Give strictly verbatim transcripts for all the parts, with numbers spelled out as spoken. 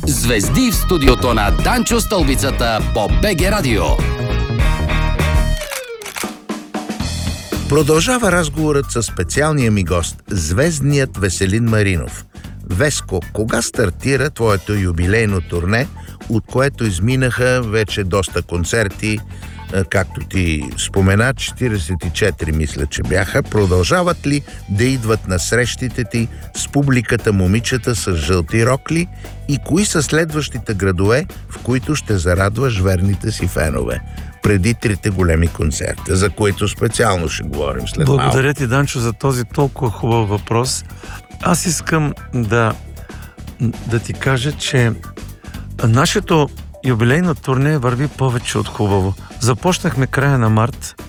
Звезди в студиото на Данчо Стълбицата по БГ Радио. Продължава разговорът със специалния ми гост, звездният Веселин Маринов. Веско, кога стартира твоето юбилейно турне, от което изминаха вече доста концерти, както ти спомена, четиридесет и четири мисля, че бяха. Продължават ли да идват на срещите ти с публиката момичета с жълти рокли и кои са следващите градове, в които ще зарадваш верните си фенове преди трите големи концерта, за които специално ще говорим след малко? Благодаря ти, Данчо, за този толкова хубав въпрос. Аз искам да, да ти кажа, че нашето юбилейно турне върви повече от хубаво. Започнахме края на март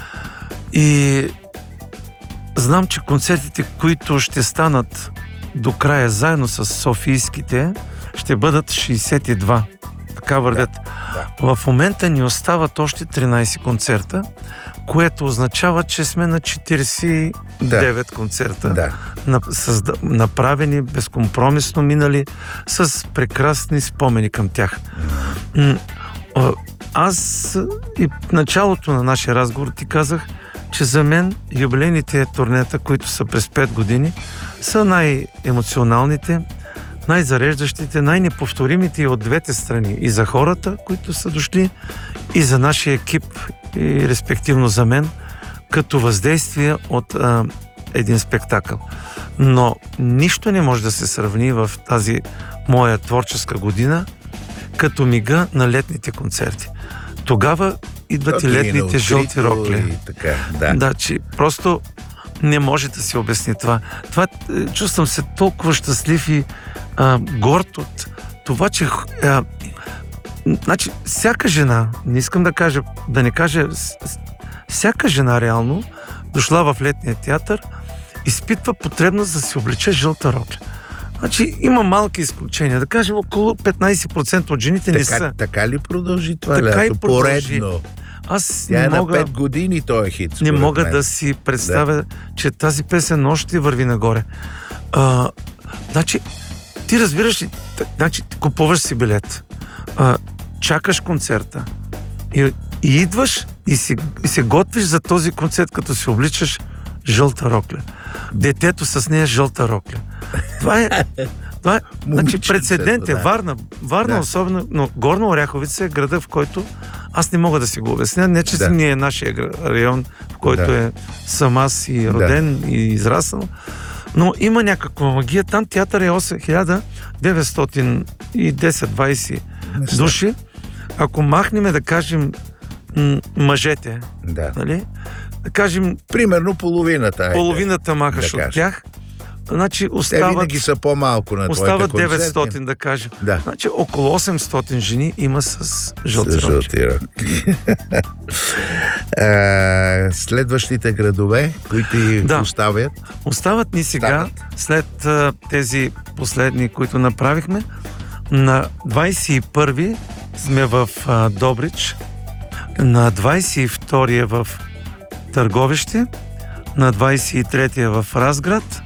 и знам, че концертите, които ще станат до края заедно с софийските, ще бъдат шейсет и два. Така вървят. Да, да. В момента ни остават още тринайсет концерта, което означава, че сме на четирийсет и девет да. концерта. Да. На, създа, направени, безкомпромисно минали, с прекрасни спомени към тях. Mm. Аз и в началото на нашия разговор ти казах, че за мен юбилейните турнета, които са през пет години, са най-емоционалните, най-зареждащите, най-неповторимите и от двете страни. И за хората, които са дошли, и за нашия екип, и респективно за мен, като въздействие от а, един спектакъл. Но нищо не може да се сравни в тази моя творческа година като мига на летните концерти. Тогава идват Токи и летните жълти рокли. Така, да. да, че просто не може да се обясни това. Това чувствам се толкова щастлив и а, горд от това, че а, значи, всяка жена, не искам да кажа, да не кажа, всяка жена реално, дошла в летния театър, изпитва потребност да се облече жълта рокля. Значи има малки изключения. Да кажем, около петнайсет процента от жените така, не са. Така ли продължи това така лято? Поредно. Аз Тя не е мога, на пет години този хит. Не мога мен. да си представя, да. че тази песен още върви нагоре. А, значи, ти разбираш ли, значи, купуваш си билет, а, чакаш концерта и, и идваш и, си, и се готвиш за този концерт, като си обличаш жълта рокля. Детето с нея жълта рокля. Това е, това е значи, прецедент е. Да. Варна, Варна да. особено, но Горна Оряховица е града, в който аз не мога да си го обясня. Не, че да. не е нашия район, в който да. е сам аз и роден да. и израснал, но има някаква магия. Там театър е хиляда деветстотин и десет-двайсет души. Ако махнеме, да кажем, м- мъжете, да. нали? Да кажем... Примерно половината. Половината махаш да от тях. Значи остават... Те винаги са по-малко на твоите концерти. Остават деветстотин, да кажем. Да. Значи около осемстотин жени има с жълти рокли. Жълти рокли. Следващите градове, които да. оставят? Остават ни сега, Стават. след а, тези последни, които направихме. На двайсет и първи сме в а, Добрич, на двайсет и втори в Търговище, на двайсет и трети в Разград.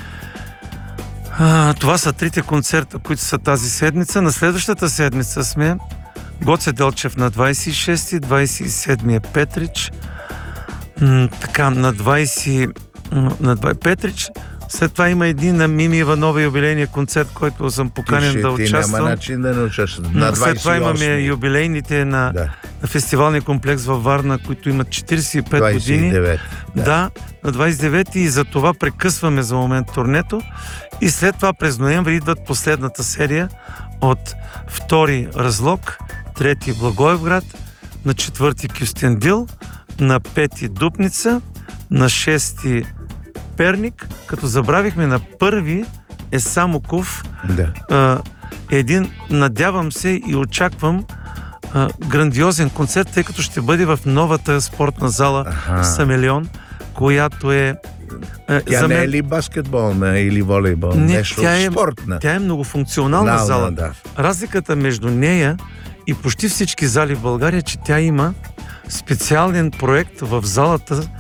А, това са трите концерта, които са тази седмица. На следващата седмица сме Гоце Делчев на двайсет и шести, двайсет и седми е Петрич, м- така на двайсет на двайсет Петрич. След това има един на Мими Иванова юбилейния концерт, който съм поканен да участвам. Няма начин да не участвам. На След това имаме юбилейните на, да. на фестивалния комплекс във Варна, които имат четирийсет и пет двайсет и девет, години. Да. да, на двайсет и девети и за това прекъсваме за момент турнето. И след това през ноември идват последната серия от втори Разлог, трети Благоевград, на четвърти Кюстендил, на пети Дупница, на шести Перник, като забравихме на първи е Самоков. Да. А, един, надявам се и очаквам а, грандиозен концерт, тъй като ще бъде в новата спортна зала Аха. Самелион, която е Тя за мен... не е ли баскетболна или волейбол? Не, нещо тя е, спортна. Тя е многофункционална no, зала. No, да. Разликата между нея и почти всички зали в България, че тя има специален проект в залата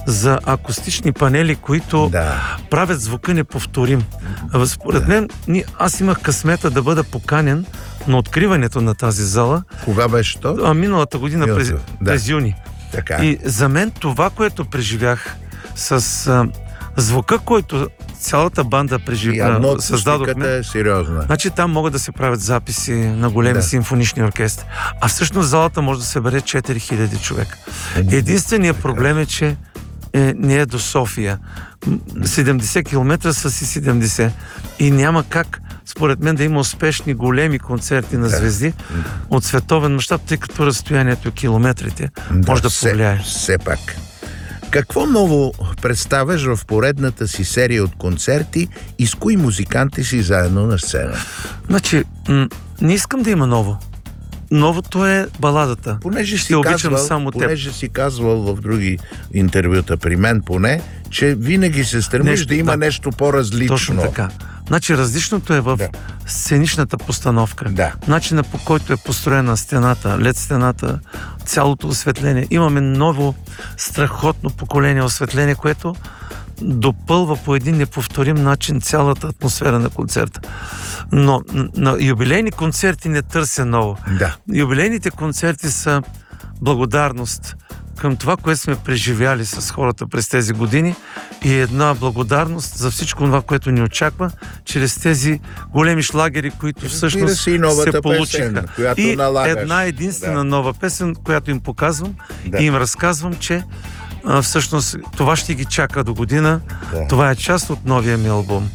за акустични панели, които Да. правят звука неповторим. А, Според Да. мен, ни- аз имах късмета да бъда поканен на откриването на тази зала Кога беше то? а, миналата година през, Миналата, да. през юни. Така. И за мен това, което преживях с а, звука, който цялата банда И преживя, едно създадохме. акустиката е сериозна. Значи там могат да се правят записи на големи Да. симфонични оркестри. А всъщност залата може да събере четири хиляди човека. Единственият проблем е, че е, не е до София. М, седемдесет километра са си седемдесет. И няма как, според мен, да има успешни големи концерти на звезди от световен мащаб, тъй като разстоянието и километрите може да все- повлияе. Все пак. Какво ново представяш в поредната си серия от концерти и с кои музиканти си заедно на сцена? Значи, м- не искам да има ново. Новото е баладата. Понеже си Ще обичам казвал, само теб. понеже си казвал в други интервюта при мен поне, че винаги се стремиш Нещо, да има да. нещо по-различно. Точно така. Значи различното е в Да. сценичната постановка. Да. Начина, по който е построена стената, лед стената, цялото осветление. Имаме ново страхотно поколение осветление, което допълва по един неповторим начин цялата атмосфера на концерта. Но н- на юбилейни концерти не търся ново. Да. Юбилейните концерти са благодарност към това, което сме преживяли с хората през тези години и една благодарност за всичко това, което ни очаква, чрез тези големи шлагери, които Разбира всъщност се, и новата се получиха. песен, която и налагаш. една единствена Да. нова песен, която им показвам Да. и им разказвам, че а, всъщност това ще ги чака до година. Да. Това е част от новия ми албум.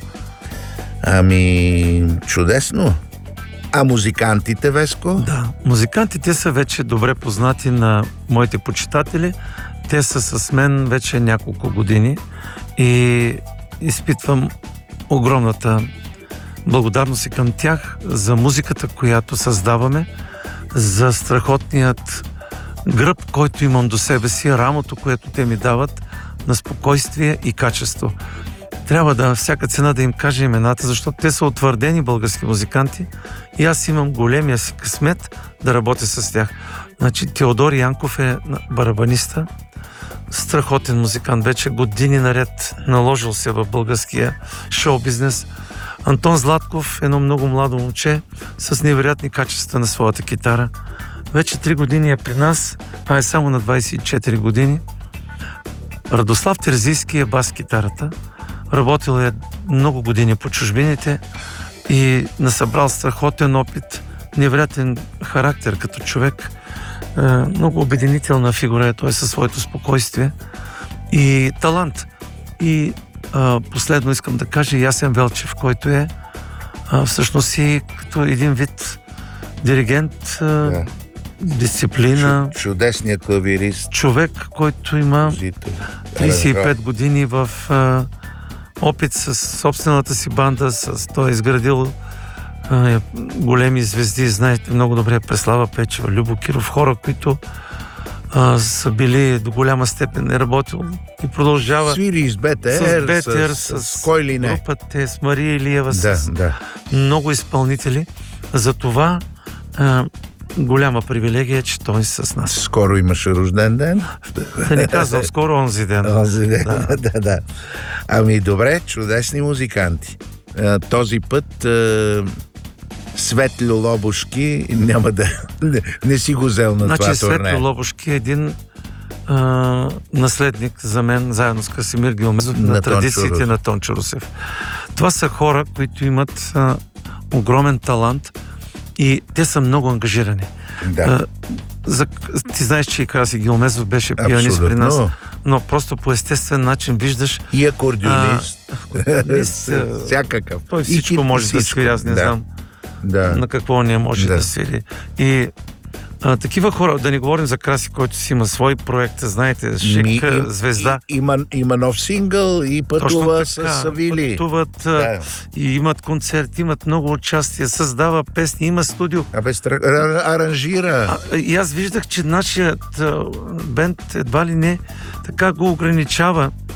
Ами, чудесно. А музикантите, Веско? Да, музикантите са вече добре познати на моите почитатели. Те са с мен вече няколко години и изпитвам огромната благодарност и към тях за музиката, която създаваме, за страхотният гръб, който имам до себе си, рамото, което те ми дават на спокойствие и качество. Трябва да всяка цена да им кажа имената, защото те са утвърдени български музиканти и аз имам големия си късмет да работя с тях. Значи Теодор Янков е барабаниста, страхотен музикант, вече години наред наложил се в българския шоу-бизнес. Антон Златков, едно много младо момче с невероятни качества на своята китара. Вече три години е при нас, а е само на двайсет и четири години. Радослав Терзийски е бас-китарата. Работил е много години по чужбините и насъбрал страхотен опит, невероятен характер като човек. Е, много обединителна фигура е той със своето спокойствие и талант. И а, последно искам да кажа Ясен Велчев, който е а, всъщност и като един вид диригент, а, Да. дисциплина, Чу- Чудесният клавирист. човек, който има композитор. трийсет и пет години в а, опит с собствената си банда, с, той е изградил а, големи звезди, знаете много добре, Преслава Печева, Любо Киров, хора, които а, са били до голяма степен е работил и продължава Свири с с БТР, Бетер, с, с, с, с кой ли не. групата, с Мария Илиева, Да, с да. много изпълнители. Затова а, голяма привилегия е, че той е с нас. Скоро имаше рожден ден. Да не казвам, скоро онзи ден. Онзи ден, да. да, да. Ами добре, чудесни музиканти. А, този път а, Светло Лобушки няма да... Не, не си го взел на Значи това Светло турне. Лобушки е един а, наследник за мен, заедно с Красимир Гилмезов, на, На на Тончо традициите Русев. на Тончо Русев. Това са хора, които имат а, огромен талант и те са много ангажирани. Да, А, за, ти знаеш, че и Краси Гилмезов беше пианист при нас, абсолютно. но просто по естествен начин виждаш И акордеонист. акордеонист, а, Всякакъв. той И всичко ти- може да всичко. свири, аз не да. знам Да. на какво не може Да. да, свири. И а, такива хора, да не говорим за Краси, който си има свой проект, знаете, Шик, Ми- и- звезда. И, има, има нов сингъл и пътува с Савили. пътуват Да. да. И имат концерти, имат много участия, създава песни, има студио. Абе, стра... ар- аранжира. А, и аз виждах, че нашият а, бенд едва ли не така го ограничава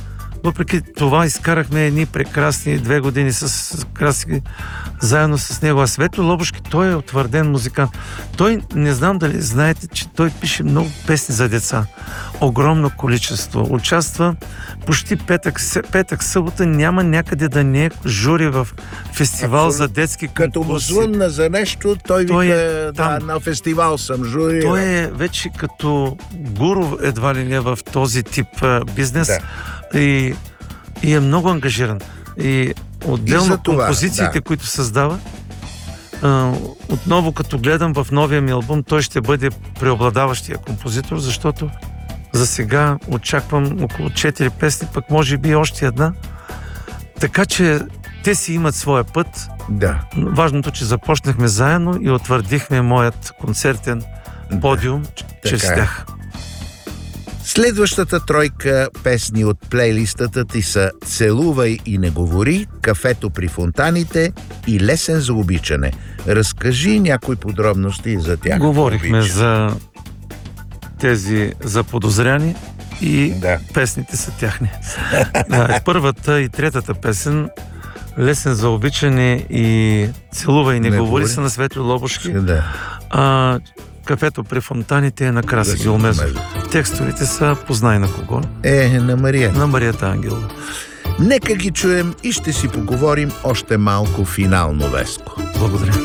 въпреки това изкарахме едни прекрасни две години с, с краси заедно с него. А Светло Лобошки, той е утвърден музикант. Той, не знам дали знаете, че той пише много песни за деца. Огромно количество. Участва почти петък, петък събота, няма някъде да не е жури в фестивал Абсолютно. за детски конкурси. Като му звънна за нещо, той, Той вика, е да, там. на фестивал съм жури. Той е вече като гуру едва ли не в този тип а, бизнес. Да. И, и е много ангажиран. И отделно И за това, композициите, да. които създава, а, отново като гледам в новия ми албум, той ще бъде преобладаващия композитор, защото за сега очаквам около четири песни, пък може би още една. Така че те си имат своя път. Да. Важното, че започнахме заедно и утвърдихме моят концертен подиум Да, чрез така е. тях. Следващата тройка песни от плейлистата ти са "Целувай и не говори", "Кафето при фонтаните" и "Лесен за обичане". Разкажи някои подробности за тях. Говорихме Обичам. за тези заподозряни и Да. песните са тяхни. Да, първата и третата песен "Лесен за обичане" и "Целувай и не, Не говори" говори. са на Светло Лобошки. Да. А "Кафето при фонтаните" е на Краси Краси Гилмезов. Гилмезов. Текстовете са "Познай на кого" Е, на Мария. на Марията Ангелова. Нека ги чуем и ще си поговорим още малко финално, Веско. Благодаря.